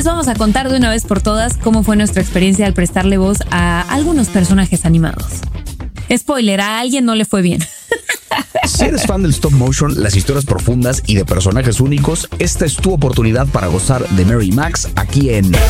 les vamos a contar de una vez por todas cómo fue nuestra experiencia al prestarle voz a algunos personajes animados. Spoiler, a alguien no le fue bien. Si eres fan del stop motion, las historias profundas y de personajes únicos, esta es tu oportunidad para gozar de Mary Max aquí en